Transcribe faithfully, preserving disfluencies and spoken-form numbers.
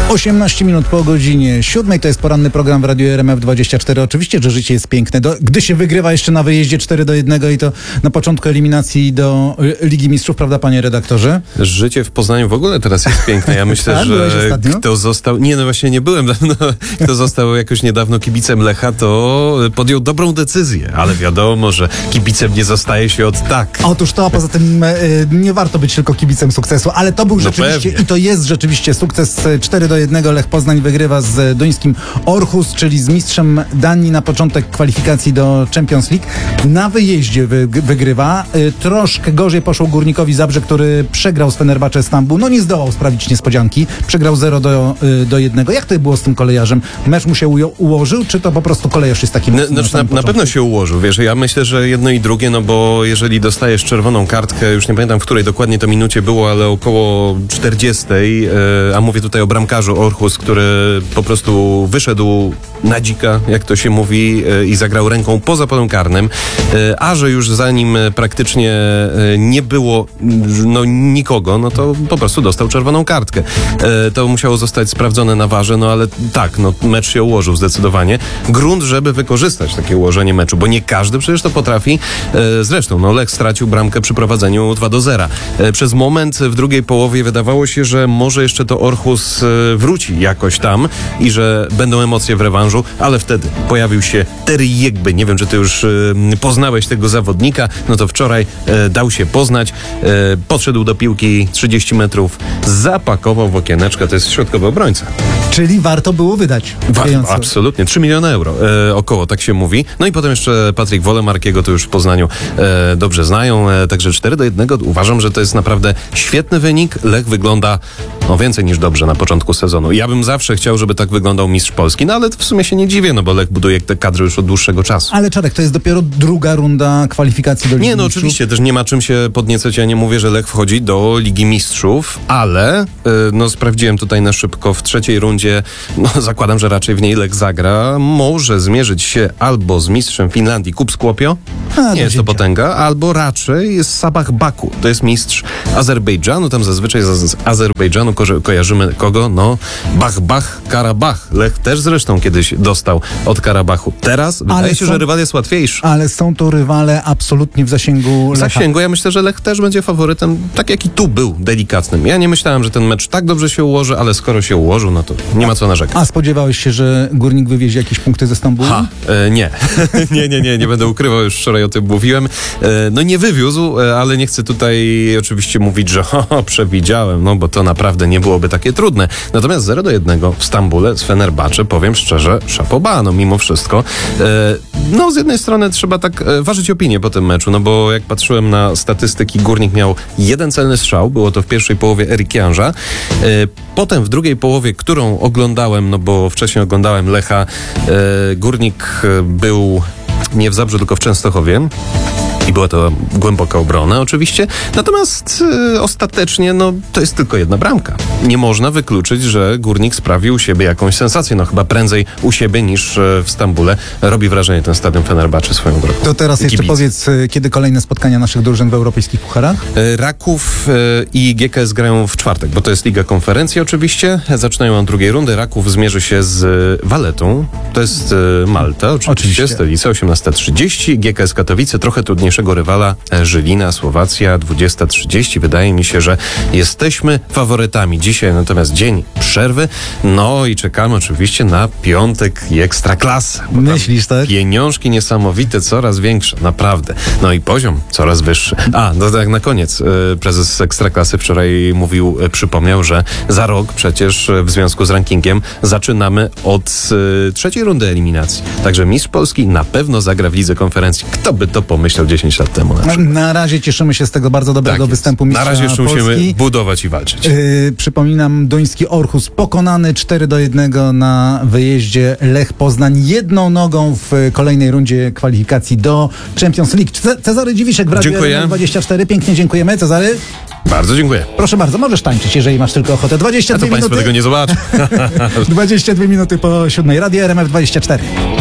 osiemnaście minut po godzinie siódmej, to jest poranny program w Radiu R M F dwadzieścia cztery. Oczywiście, że życie jest piękne, do, gdy się wygrywa jeszcze na wyjeździe cztery do jednego i to na początku eliminacji do Ligi Mistrzów, prawda, panie redaktorze? Życie w Poznaniu w ogóle teraz jest piękne. Ja myślę, tak, że kto został... Nie, no właśnie nie byłem dawno. Kto został jakoś niedawno kibicem Lecha, to podjął dobrą decyzję. Ale wiadomo, że kibicem nie zostaje się od tak. Otóż to, a poza tym y, nie warto być tylko kibicem sukcesu, ale to był No rzeczywiście pewnie. i to jest rzeczywiście sukces. cztery do jednego Lech Poznań wygrywa z duńskim Aarhus, czyli z mistrzem Danii na początek kwalifikacji do Champions League. Na wyjeździe wy, wygrywa. Y, troszkę gorzej poszło Górnikowi Zabrze, który przegrał z Fenerbahce Stambuł. No nie zdołał sprawić niespodzianki. Przegrał zero do jednego. Jak to było z tym kolejarzem? Mecz mu się ujo- ułożył, czy to po prostu kolejarz jest taki mocny? No, znaczy, na, na pewno się ułożył, wiesz, ja myślę, że jedno i drugie, no bo jeżeli dostajesz czerwoną kartkę, już nie pamiętam, w której dokładnie to minucie było, ale około czterdziestej, e, a mówię tutaj o bramkarzu Aarhus, który po prostu wyszedł na dzika, jak to się mówi, e, i zagrał ręką poza polem karnym, e, a że już za nim praktycznie e, nie było no, nikogo, no to po prostu dostał czerwoną kartkę. E, to musiało zostać sprawdzone na warze, no ale tak, no mecz się ułożył zdecydowanie. Grunt, żeby wykorzystać takie ułożenie meczu, bo nie każdy przecież to potrafi. E, zresztą, no Lech stracił bramkę przy prowadzeniu dwa do zera. E, przez moment w drugiej połowie wydawało się, że może jeszcze to Aarhus e, wróci jakoś tam i że będą emocje w rewanżu, ale wtedy pojawił się Terry Jegby. Nie wiem, czy ty już e, poznałeś tego zawodnika, no to wczoraj e, dał się poznać. E, podszedł do piłki trzydzieści metrów, zapakował w okieneczkę, to jest środkowy obrońca. Czyli warto było wydać. Wa- absolutnie. trzy miliony euro e, około, tak się mówi. No i potem jeszcze Patryk Wolemarkiego to już w Poznaniu e, dobrze znają, e, także cztery do jednego. Uważam, że to jest naprawdę świetny wynik. Lech wygląda no więcej niż dobrze na początku sezonu. Ja bym zawsze chciał, żeby tak wyglądał mistrz Polski, no ale w sumie się nie dziwię, no bo Lech buduje te kadry już od dłuższego czasu. Ale Czarek, to jest dopiero druga runda kwalifikacji do Ligi Nie, no Mistrzów. oczywiście, też nie ma czym się podniecać. Ja nie mówię, że Lech wchodzi do Ligi Mistrzów, ale yy, no sprawdziłem tutaj na szybko w trzeciej rundzie, no zakładam, że raczej w niej Lech zagra. Może zmierzyć się albo z mistrzem Finlandii Kup Skłopio, A, nie jest to potęga, albo raczej jest Sabah Baku, to jest mistrz Azerbejdżanu. Tam zazwyczaj z, z Azerbejdżanu ko- kojarzymy kogo? No Bach Bach Karabach. Lech też zresztą kiedyś dostał od Karabachu. Teraz wydaje Ale się, są- że rywal jest łatwiejszy. Ale są to rywale absolutnie w zasięgu W Lecha. zasięgu. Ja myślę, że Lech też będzie faworytem, tak jak i tu był, delikatnym. Ja nie myślałem, że ten mecz tak dobrze się ułoży, ale skoro się ułożył, no to nie ma co narzekać. A spodziewałeś się, że Górnik wywiezie jakieś punkty ze Stambułu? Ha, e, nie. nie, nie, nie, nie będę ukrywał, już wczoraj o tym mówiłem. E, no nie wywiózł, e, ale nie chcę tutaj oczywiście mówić, że ho, ho, przewidziałem, no bo to naprawdę nie byłoby takie trudne. Natomiast zero do jednego w Stambule z Fenerbahce, powiem szczerze, szapoba, no mimo wszystko. E, no z jednej strony trzeba tak e, ważyć opinię po tym meczu, no bo jak patrzyłem na statystyki, Górnik miał jeden celny strzał, było to w pierwszej połowie Erik Janża. E, potem w drugiej połowie, którą oglądałem, no bo wcześniej oglądałem Lecha, e, Górnik e, był nie w Zabrzu, tylko w Częstochowie. I była to głęboka obrona oczywiście. Natomiast y, ostatecznie no, to jest tylko jedna bramka. Nie można wykluczyć, że Górnik sprawił u siebie jakąś sensację. No chyba prędzej u siebie niż y, w Stambule. Robi wrażenie ten stadion Fenerbahce swoją drogą. To teraz jeszcze Kibic. powiedz, y, kiedy kolejne spotkania naszych drużyn w europejskich pucharach? Y, Raków y, i G K S grają w czwartek, bo to jest Liga Konferencji oczywiście. Zaczynają od drugiej rundy. Raków zmierzy się z y, Valetą. To jest y, Malta, oczywiście, Oczywiście. stolica, osiemnasta trzydzieści. G K S Katowice, trochę trudniejszego rywala, Żylina, Słowacja, dwudziesta trzydzieści. Wydaje mi się, że jesteśmy faworytami. Dzisiaj natomiast dzień przerwy. No i czekamy oczywiście na piątek i Ekstraklasę. bo tam Myślisz, tak? Pieniążki niesamowite, coraz większe, naprawdę. No i poziom coraz wyższy. A, no tak na koniec. e, Prezes Ekstraklasy wczoraj mówił, e, przypomniał, że za rok przecież e, w związku z rankingiem zaczynamy od e, trzeciej rundy eliminacji. Także mistrz Polski na pewno zagra w Lidze Konferencji. Kto by to pomyślał dziesięć lat temu na przykład. Na razie cieszymy się z tego bardzo dobrego Tak jest. występu Na mistrza razie jeszcze Polski. musimy budować i walczyć. Yy, przypominam, duński Aarhus pokonany cztery do jednego na wyjeździe. Lech Poznań jedną nogą w kolejnej rundzie kwalifikacji do Champions League. Ce- Cezary Dziwiszek w Radiu Dziękuję. R M F dwadzieścia cztery. Pięknie dziękujemy. Cezary, Bardzo dziękuję. proszę bardzo, możesz tańczyć, jeżeli masz tylko ochotę. dwadzieścia A dwie to państwo minuty, tego nie zobaczą. dwadzieścia dwie minuty po siódmej. Radio R M F dwadzieścia cztery.